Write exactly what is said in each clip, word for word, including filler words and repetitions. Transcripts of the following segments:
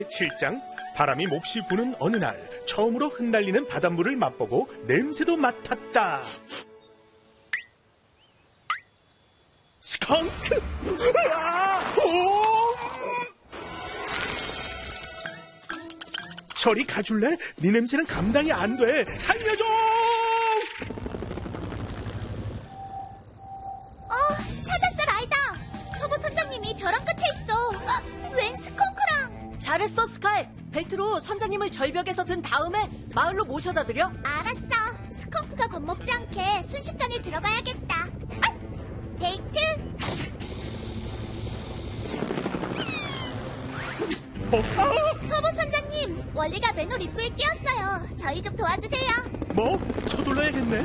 칠 장 바람이 몹시 부는 어느 날 처음으로 흩날리는 바닷물을 맛보고 냄새도 맡았다. 스컹크! 으아! 오! 저리 가줄래? 네 냄새는 감당이 안 돼. 살려줘! 어, 찾았어, 라이더. 터보 선장님이 벼랑 끝에 있어. 헉, 웬 스컹크랑. 잘했어, 스카이. 벨트로 선장님을 절벽에서 든 다음에 마을로 모셔다 드려. 알았어. 스컹크가 겁먹지 않게 순식간에 들어가야겠다. 아! 데이트. 어? 아! 터보 선장님, 원리가 맨홀 입구에 끼었어요. 저희 좀 도와주세요. 뭐? 서둘러야겠네.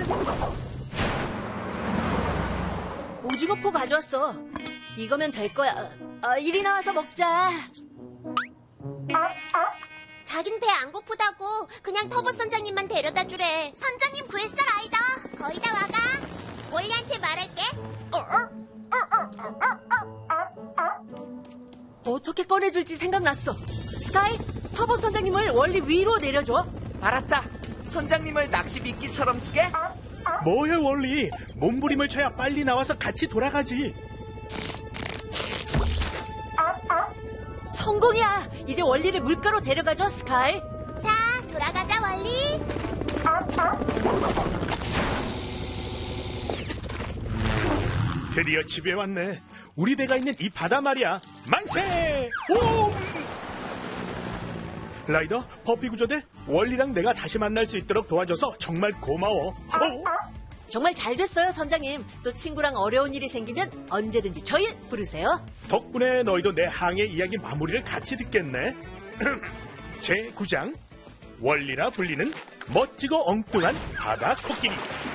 오징어포 가져왔어. 이거면 될 거야. 아, 이리 나와서 먹자. 자긴 배 안 고프다고 그냥 터보 선장님만 데려다 주래. 선장님 구했어, 라이더. 거의 다 와가. 원리한테 말할게. 어떻게 꺼내줄지 생각났어. 스카이, 터보 선장님을 원리 위로 내려줘. 알았다. 선장님을 낚시 미끼처럼 쓰게? 뭐해 원리? 몸부림을 쳐야 빨리 나와서 같이 돌아가지. 성공이야. 이제 원리를 물가로 데려가줘, 스카이. 자, 돌아가자, 원리. 드디어 집에 왔네. 우리 배가 있는 이 바다 말이야. 만세! 오! 라이더, 퍼피 구조대, 원리랑 내가 다시 만날 수 있도록 도와줘서 정말 고마워. 오! 정말 잘 됐어요, 선장님. 또 친구랑 어려운 일이 생기면 언제든지 저희 부르세요. 덕분에 너희도 내 항해 이야기 마무리를 같이 듣겠네. 제구 장 원리라 불리는 멋지고 엉뚱한 바다 코끼리.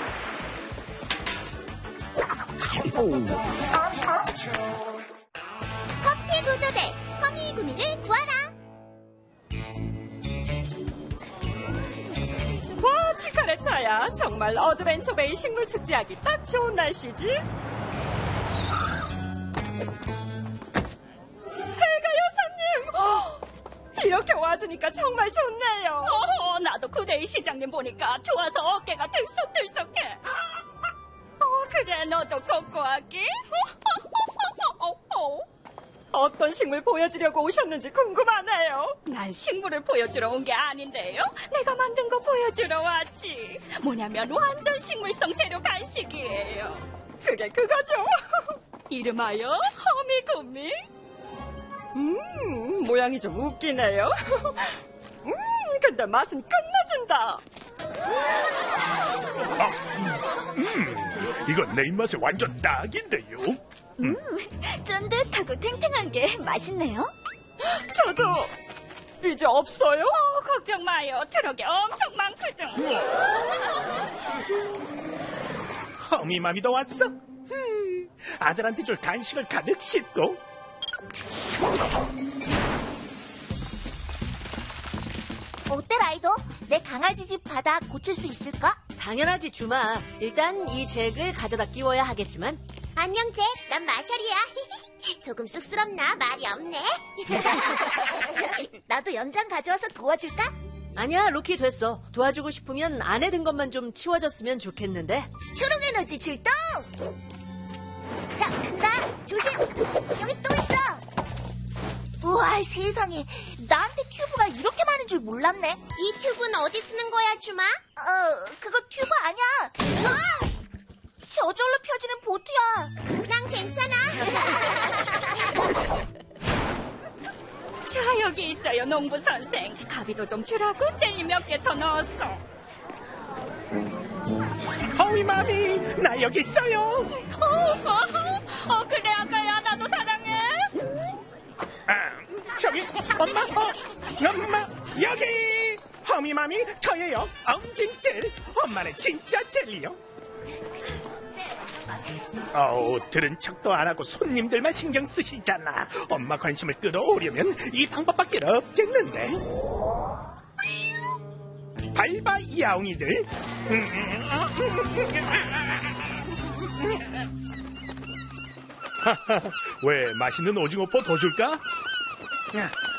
커피 구조대, 허미 구미를 구하라. 와, 치카레타야. 정말 어드벤처베이 식물 축제하기 딱 좋은 날씨지? 헬가 여사님! 어, 이렇게 와주니까 정말 좋네요. 어, 나도 구데이 시장님 보니까 좋아서 어깨가 들썩들썩해. 어, 그래, 너도 코코하기? 어떤 식물 보여주려고 오셨는지 궁금하네요. 난 식물을 보여주러 온 게 아닌데요. 내가 만든 거 보여주러 왔지. 뭐냐면 완전 식물성 재료 간식이에요. 그게 그거죠. 이름하여 허미구미. 음, 모양이 좀 웃기네요. 음, 근데 맛은 끝내준다. 아, 음, 이건 내 입맛에 완전 딱인데요. 음, 쫀득하고 탱탱한 게 맛있네요. 저도 이제 없어요? 어, 걱정 마요. 트럭에 엄청 많거든. 허미마미도 왔어? 음, 아들한테 줄 간식을 가득 싣고. 어때, 라이더? 내 강아지 집 바다 고칠 수 있을까? 당연하지, 주마. 일단 이 잭을 가져다 끼워야 하겠지만. 안녕, 잭. 난 마셜이야. 조금 쑥스럽나? 말이 없네. 나도 연장 가져와서 도와줄까? 아니야, 로키 됐어. 도와주고 싶으면 안에 든 것만 좀 치워졌으면 좋겠는데. 초록 에너지 출동! 자, 간다. 조심. 여기 또 있어. 우와, 세상에. 나한테 튜브가 이렇게 많은 줄 몰랐네. 이 튜브는 어디 쓰는 거야, 주마? 어, 그거 튜브 아니야. 우와! 저절로 펴지는 보트야. 난 괜찮아. 자, 여기 있어요, 농부 선생. 가비도 좀 주라고 젤리 몇 개 더 넣었어. 허미마미, 나 여기 있어요. 어, 어, 어, 그래, 아가야. 나도 사랑해. 아, 저기 엄마, 어, 엄마 여기. 허미마미 저예요. 엄징젤. 엄마는 진짜 젤리요. 어우, 들은 척도 안 하고 손님들만 신경 쓰시잖아. 엄마 관심을 끌어오려면 이 방법밖에 없겠는데. 발바 야옹이들. 왜 맛있는 오징어포 더 줄까?